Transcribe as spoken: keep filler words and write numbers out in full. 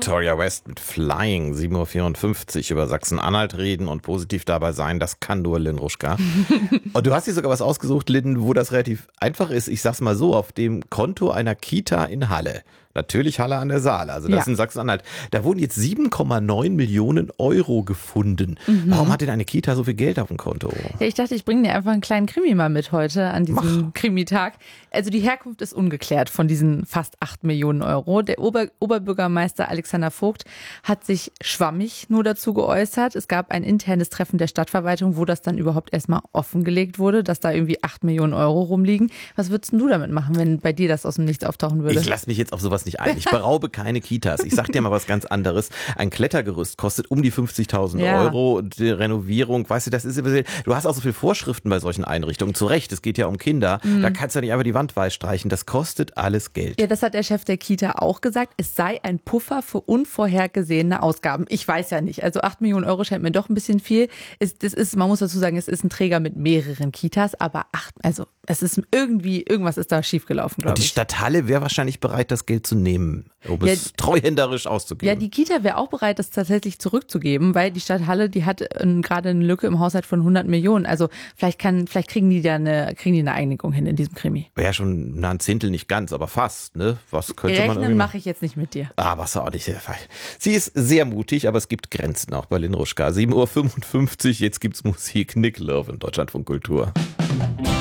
Victoria West mit Flying, sieben Uhr vierundfünfzig, über Sachsen-Anhalt reden und positiv dabei sein, das kann nur Lynn Ruschka. Und du hast dir sogar was ausgesucht, Lynn, wo das relativ einfach ist. Ich sag's mal so, auf dem Konto einer Kita in Halle. Natürlich Halle an der Saale, also das Ja. ist in Sachsen-Anhalt. Da wurden jetzt sieben Komma neun Millionen Euro gefunden. Mhm. Warum hat denn eine Kita so viel Geld auf dem Konto? Ja, ich dachte, ich bringe dir einfach einen kleinen Krimi mal mit heute an diesem Mach. Krimitag. Also die Herkunft ist ungeklärt von diesen fast acht Millionen Euro. Der Ober- Oberbürgermeister Alexander Vogt hat sich schwammig nur dazu geäußert. Es gab ein internes Treffen der Stadtverwaltung, wo das dann überhaupt erstmal offengelegt wurde, dass da irgendwie acht Millionen Euro rumliegen. Was würdest denn du damit machen, wenn bei dir das aus dem Nichts auftauchen würde? Ich lasse mich jetzt auf sowas nicht ein. Ich beraube keine Kitas. Ich sag dir mal was ganz anderes. Ein Klettergerüst kostet um die fünfzigtausend Ja. Euro. Die Renovierung, weißt du, das ist, du hast auch so viele Vorschriften bei solchen Einrichtungen. Zu Recht, es geht ja um Kinder. Mhm. Da kannst du nicht einfach die Wand weiß streichen. Das kostet alles Geld. Ja, das hat der Chef der Kita auch gesagt. Es sei ein Puffer für unvorhergesehene Ausgaben. Ich weiß ja nicht. Also acht Millionen Euro scheint mir doch ein bisschen viel. Es, das ist, man muss dazu sagen, es ist ein Träger mit mehreren Kitas, aber acht, also es ist irgendwie, irgendwas ist da schiefgelaufen, glaube Und die ich. Stadt Halle wäre wahrscheinlich bereit, das Geld zu nehmen, um Ja, es treuhänderisch auszugeben. Ja, die Kita wäre auch bereit, das tatsächlich zurückzugeben, weil die Stadt Halle, die hat äh, gerade eine Lücke im Haushalt von hundert Millionen. Also vielleicht kann, vielleicht kriegen die da eine, kriegen die eine Einigung hin in diesem Krimi. Wäre schon na, ein Zehntel nicht ganz, aber fast, ne? Was könnte man Rechnen irgendwie mache ich jetzt nicht mit dir. Ah, was auch nicht. Sie ist sehr mutig, aber es gibt Grenzen auch bei Lynn Ruschka. sieben Uhr fünfundfünfzig, jetzt gibt's Musik. Nick Love in Deutschlandfunk Kultur.